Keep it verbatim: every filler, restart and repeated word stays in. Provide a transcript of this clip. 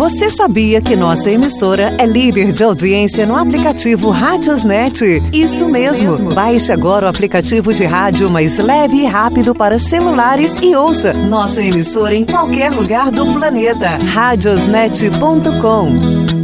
Você sabia que nossa emissora é líder de audiência no aplicativo Radiosnet? Isso, Isso mesmo. mesmo. Baixe agora o aplicativo de rádio mais leve e rápido para celulares e ouça nossa emissora em qualquer lugar do planeta. radiosnet ponto com